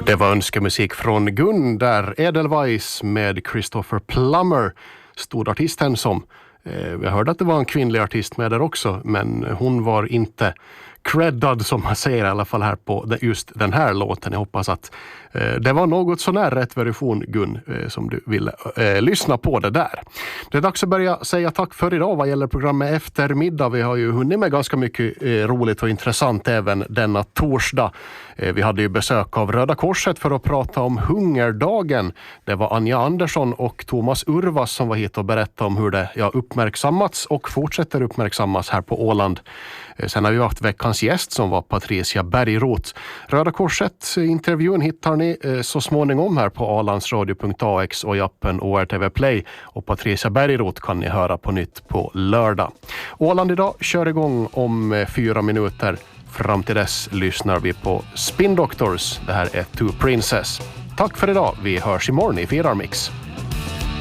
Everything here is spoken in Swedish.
Det var önskemusik från Gun där Edelweiss med Christopher Plummer, stod artisten som. Vi hörde att det var en kvinnlig artist med där också, men hon var inte creddad som man säger i alla fall här på just den här låten. Jag hoppas att det var något sån här rätt version, Gun, som du ville lyssna på det där. Det är dags att börja säga tack för idag vad gäller programmet Eftermiddag. Vi har ju hunnit med ganska mycket roligt och intressant även denna torsdag. Vi hade ju besök av Röda Korset för att prata om hungerdagen. Det var Anja Andersson och Thomas Urvas som var hit och berättade om hur det uppmärksammats och fortsätter uppmärksammas här på Åland. Sen har vi haft veckans gäst som var Patricia Bergroth. Röda Korset-intervjun hittar ni så småningom här på alandsradio.ax och i appen ORTV Play. Och Patricia Bergroth kan ni höra på nytt på lördag. Åland idag kör igång om 4 minuter. Fram till dess lyssnar vi på Spin Doctors. Det här är Two Princess. Tack för idag. Vi hörs imorgon i Firarmix.